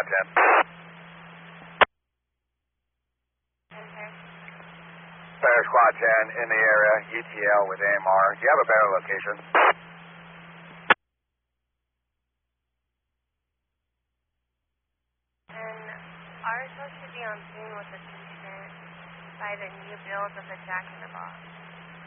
Squad 10. Enter. Bear Squad 10 in the area, ETL with AMR. Do you have a better location? And RSO should be on scene with the patient by the new build of the Jack in the Box.